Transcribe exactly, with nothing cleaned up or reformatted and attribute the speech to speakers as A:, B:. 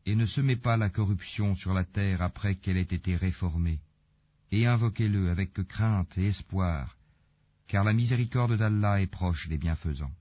A: et ne semez pas la corruption sur la terre après qu'elle ait été réformée, et invoquez-le avec crainte et espoir, car la miséricorde d'Allah est proche des bienfaisants.